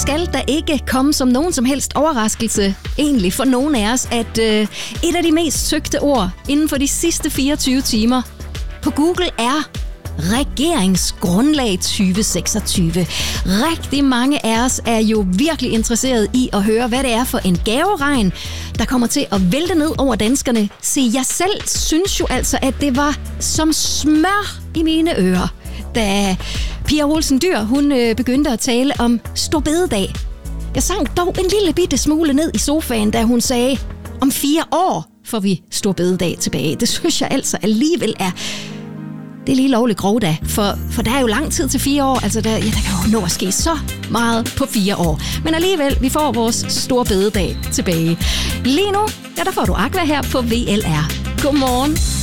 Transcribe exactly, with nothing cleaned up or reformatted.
skal da ikke komme som nogen som helst overraskelse, egentlig for nogen af os, at øh, et af de mest søgte ord inden for de sidste fireogtyve timer på Google er regeringsgrundlag tyve seksogtyve. Rigtig mange af os er jo virkelig interesseret i at høre, hvad det er for en gaveregn, der kommer til at vælte ned over danskerne. Se, jeg selv synes jo altså, at det var som smør i mine ører, da Pia Olsen Dyhr, hun øh, begyndte at tale om Store Bededag. Jeg sang dog en lille bitte smule ned i sofaen, da hun sagde, om fire år får vi Store Bededag tilbage. Det synes jeg altså alligevel er... Det er lige lovligt grov da, for, for der er jo lang tid til fire år. Altså, der, ja, der kan jo nå at ske så meget på fire år. Men alligevel, vi får vores Store Bededag tilbage. Lige nu, ja, der får du Aqua her på V L R. Godmorgen.